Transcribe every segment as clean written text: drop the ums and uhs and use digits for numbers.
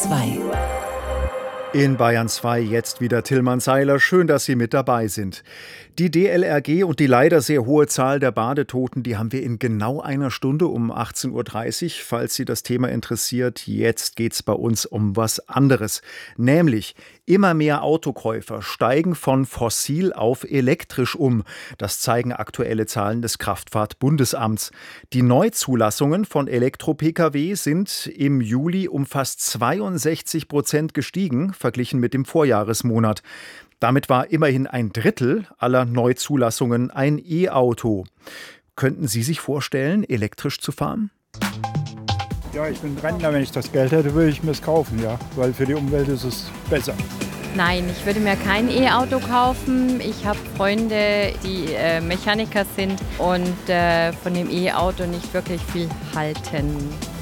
2. In Bayern 2 jetzt wieder Tillmann Seiler. Schön, dass Sie mit dabei sind. Die DLRG und die leider sehr hohe Zahl der Badetoten, die haben wir in genau einer Stunde um 18:30 Uhr. Falls Sie das Thema interessiert, jetzt geht's bei uns um was anderes. Nämlich, immer mehr Autokäufer steigen von fossil auf elektrisch um. Das zeigen aktuelle Zahlen des Kraftfahrt-Bundesamts. Die Neuzulassungen von Elektro-Pkw sind im Juli um fast 62% gestiegen, verglichen mit dem Vorjahresmonat. Damit war immerhin ein Drittel aller Neuzulassungen ein E-Auto. Könnten Sie sich vorstellen, elektrisch zu fahren? Ja, ich bin Rentner. Wenn ich das Geld hätte, würde ich mir es kaufen, ja. Weil für die Umwelt ist es besser. Nein, ich würde mir kein E-Auto kaufen. Ich habe Freunde, die Mechaniker sind und von dem E-Auto nicht wirklich viel halten.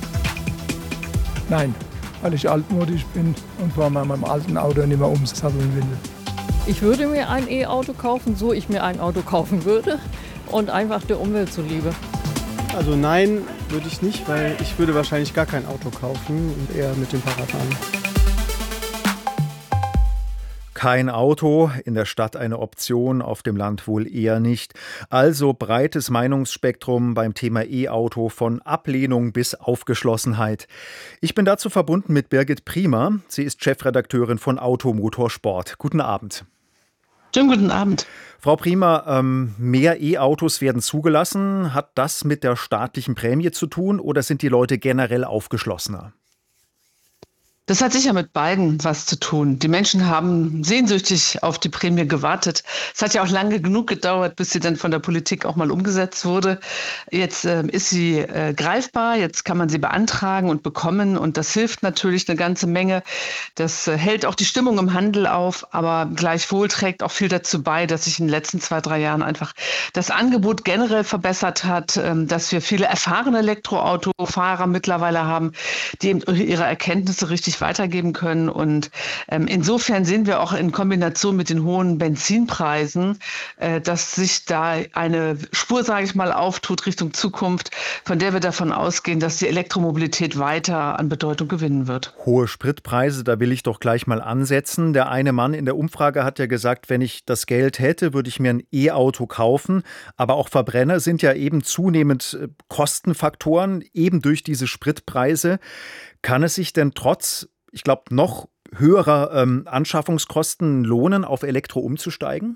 Nein, weil ich altmodisch bin und vor meinem alten Auto nicht mehr umsatteln will. Ich würde mir ein E-Auto kaufen, so ich mir ein Auto kaufen würde und einfach der Umwelt zuliebe. Also nein, würde ich nicht, weil ich würde wahrscheinlich gar kein Auto kaufen und eher mit dem Fahrrad fahren. Kein Auto, in der Stadt eine Option, auf dem Land wohl eher nicht. Also breites Meinungsspektrum beim Thema E-Auto von Ablehnung bis Aufgeschlossenheit. Ich bin dazu verbunden mit Birgit Priemer. Sie ist Chefredakteurin von Automotorsport. Guten Abend. Schönen guten Abend. Frau Priemer, mehr E-Autos werden zugelassen. Hat das mit der staatlichen Prämie zu tun oder sind die Leute generell aufgeschlossener? Das hat sicher mit beiden was zu tun. Die Menschen haben sehnsüchtig auf die Prämie gewartet. Es hat ja auch lange genug gedauert, bis sie dann von der Politik auch mal umgesetzt wurde. Jetzt ist sie greifbar, jetzt kann man sie beantragen und bekommen und das hilft natürlich eine ganze Menge. Das hält auch die Stimmung im Handel auf, aber gleichwohl trägt auch viel dazu bei, dass sich in den letzten 2-3 Jahren einfach das Angebot generell verbessert hat, dass wir viele erfahrene Elektroautofahrer mittlerweile haben, die eben ihre Erkenntnisse richtig weitergeben können. Und insofern sehen wir auch in Kombination mit den hohen Benzinpreisen, dass sich da eine Spur, sage ich mal, auftut Richtung Zukunft, von der wir davon ausgehen, dass die Elektromobilität weiter an Bedeutung gewinnen wird. Hohe Spritpreise, da will ich doch gleich mal ansetzen. Der eine Mann in der Umfrage hat ja gesagt, wenn ich das Geld hätte, würde ich mir ein E-Auto kaufen. Aber auch Verbrenner sind ja eben zunehmend Kostenfaktoren, eben durch diese Spritpreise. Kann es sich denn trotz, ich glaube, noch höherer Anschaffungskosten lohnen, auf Elektro umzusteigen?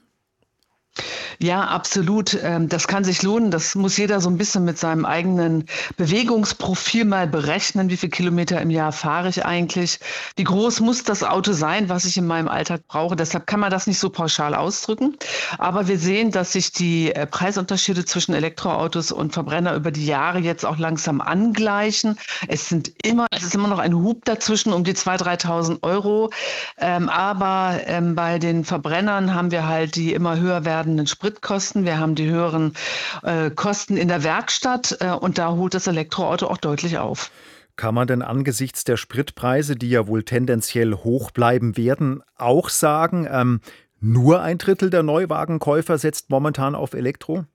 Ja, absolut. Das kann sich lohnen. Das muss jeder so ein bisschen mit seinem eigenen Bewegungsprofil mal berechnen. Wie viele Kilometer im Jahr fahre ich eigentlich? Wie groß muss das Auto sein, was ich in meinem Alltag brauche? Deshalb kann man das nicht so pauschal ausdrücken. Aber wir sehen, dass sich die Preisunterschiede zwischen Elektroautos und Verbrenner über die Jahre jetzt auch langsam angleichen. Es ist immer noch ein Hub dazwischen um die 2.000, 3.000 Euro. Aber bei den Verbrennern haben wir halt die immer höher werdenden Spritkosten, wir haben die höheren Kosten in der Werkstatt und da holt das Elektroauto auch deutlich auf. Kann man denn angesichts der Spritpreise, die ja wohl tendenziell hoch bleiben werden, auch sagen, nur ein Drittel der Neuwagenkäufer setzt momentan auf Elektro?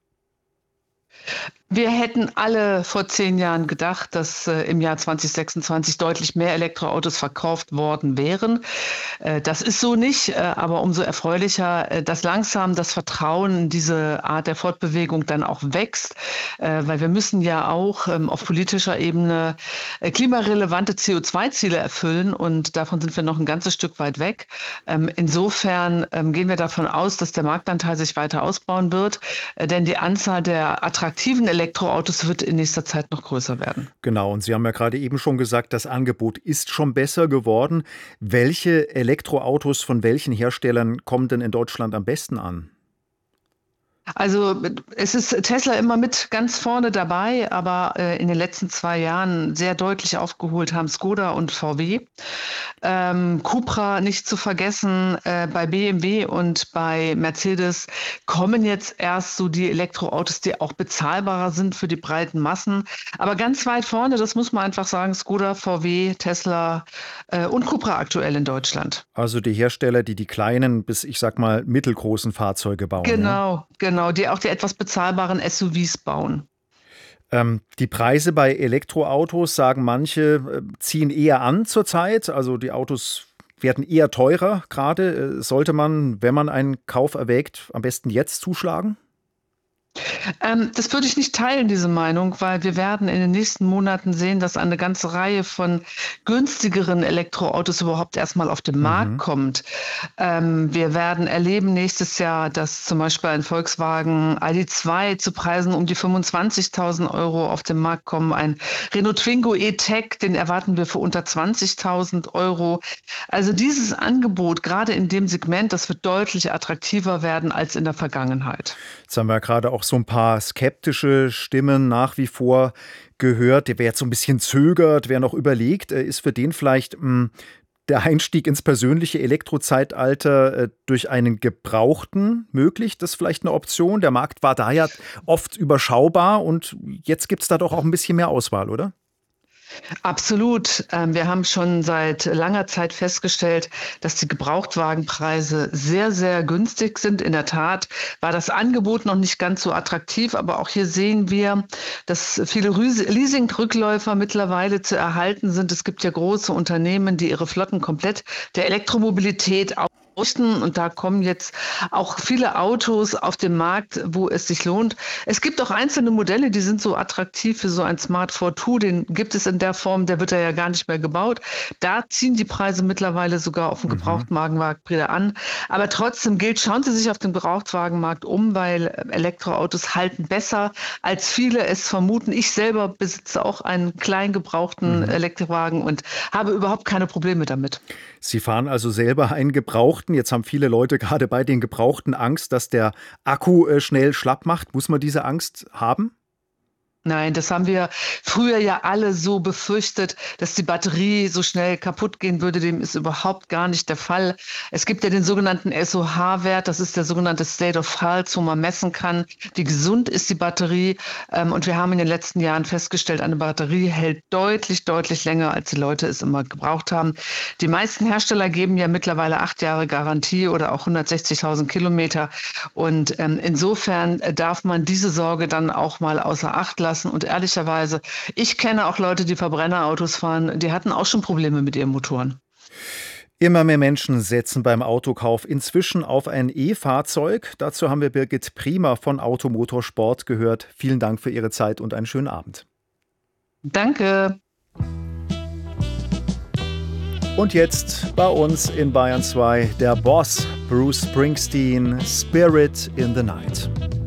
Wir hätten alle vor 10 Jahren gedacht, dass im Jahr 2026 deutlich mehr Elektroautos verkauft worden wären. Das ist so nicht, aber umso erfreulicher, dass langsam das Vertrauen in diese Art der Fortbewegung dann auch wächst, weil wir müssen ja auch auf politischer Ebene klimarelevante CO2-Ziele erfüllen und davon sind wir noch ein ganzes Stück weit weg. Insofern gehen wir davon aus, dass der Marktanteil sich weiter ausbauen wird, denn die Anzahl der attraktiven Elektroautos wird in nächster Zeit noch größer werden. Genau, und Sie haben ja gerade eben schon gesagt, das Angebot ist schon besser geworden. Welche Elektroautos von welchen Herstellern kommen denn in Deutschland am besten an? Also es ist Tesla immer mit ganz vorne dabei, aber in den letzten 2 Jahren sehr deutlich aufgeholt haben Skoda und VW. Cupra nicht zu vergessen, bei BMW und bei Mercedes kommen jetzt erst so die Elektroautos, die auch bezahlbarer sind für die breiten Massen. Aber ganz weit vorne, das muss man einfach sagen, Skoda, VW, Tesla und Cupra aktuell in Deutschland. Also die Hersteller, die kleinen bis, ich sag mal, mittelgroßen Fahrzeuge bauen. Genau, die auch die etwas bezahlbaren SUVs bauen. Die Preise bei Elektroautos, sagen manche, ziehen eher an zurzeit. Also die Autos werden eher teurer gerade. Sollte man, wenn man einen Kauf erwägt, am besten jetzt zuschlagen? Das würde ich nicht teilen, diese Meinung, weil wir werden in den nächsten Monaten sehen, dass eine ganze Reihe von günstigeren Elektroautos überhaupt erstmal auf den Markt kommt. Wir werden erleben nächstes Jahr, dass zum Beispiel ein Volkswagen ID.2 zu Preisen um die 25.000 Euro auf den Markt kommen. Ein Renault Twingo E-Tech, den erwarten wir für unter 20.000 Euro. Also dieses Angebot, gerade in dem Segment, das wird deutlich attraktiver werden als in der Vergangenheit. Jetzt haben wir gerade auch so ein paar skeptische Stimmen nach wie vor gehört. Wer jetzt so ein bisschen zögert, wer noch überlegt, ist für den vielleicht der Einstieg ins persönliche Elektrozeitalter durch einen Gebrauchten möglich. Das ist vielleicht eine Option. Der Markt war da ja oft überschaubar und jetzt gibt es da doch auch ein bisschen mehr Auswahl, oder? Absolut. Wir haben schon seit langer Zeit festgestellt, dass die Gebrauchtwagenpreise sehr, sehr günstig sind. In der Tat war das Angebot noch nicht ganz so attraktiv, aber auch hier sehen wir, dass viele Leasing-Rückläufer mittlerweile zu erhalten sind. Es gibt ja große Unternehmen, die ihre Flotten komplett der Elektromobilität und da kommen jetzt auch viele Autos auf den Markt, wo es sich lohnt. Es gibt auch einzelne Modelle, die sind so attraktiv für so ein Smart Fortwo. Den gibt es in der Form, der wird ja gar nicht mehr gebaut. Da ziehen die Preise mittlerweile sogar auf dem Gebrauchtwagenmarkt wieder an. Aber trotzdem gilt, schauen Sie sich auf dem Gebrauchtwagenmarkt um, weil Elektroautos halten besser, als viele es vermuten. Ich selber besitze auch einen kleinen gebrauchten Elektrowagen und habe überhaupt keine Probleme damit. Sie fahren also selber einen Gebrauchten. Jetzt haben viele Leute gerade bei den Gebrauchten Angst, dass der Akku schnell schlapp macht. Muss man diese Angst haben? Nein, das haben wir früher ja alle so befürchtet, dass die Batterie so schnell kaputt gehen würde. Dem ist überhaupt gar nicht der Fall. Es gibt ja den sogenannten SOH-Wert, das ist der sogenannte State of Health, wo man messen kann, wie gesund ist die Batterie. Und wir haben in den letzten Jahren festgestellt, eine Batterie hält deutlich, deutlich länger, als die Leute es immer gebraucht haben. Die meisten Hersteller geben ja mittlerweile 8 Jahre Garantie oder auch 160.000 Kilometer. Und insofern darf man diese Sorge dann auch mal außer Acht lassen. Und ehrlicherweise, ich kenne auch Leute, die Verbrennerautos fahren, die hatten auch schon Probleme mit ihren Motoren. Immer mehr Menschen setzen beim Autokauf inzwischen auf ein E-Fahrzeug. Dazu haben wir Birgit Priemer von Automotorsport gehört. Vielen Dank für Ihre Zeit und einen schönen Abend. Danke. Und jetzt bei uns in Bayern 2 der Boss, Bruce Springsteen, Spirit in the Night.